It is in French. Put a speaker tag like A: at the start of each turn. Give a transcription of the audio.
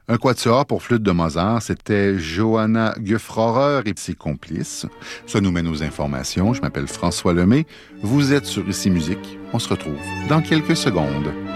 A: Un quatuor pour flûte de Mozart, c'était Johanna Gefrorer et ses complices. Ça nous mène aux informations. Je m'appelle François Lemay. Vous êtes sur Ici Musique. On se retrouve dans quelques secondes.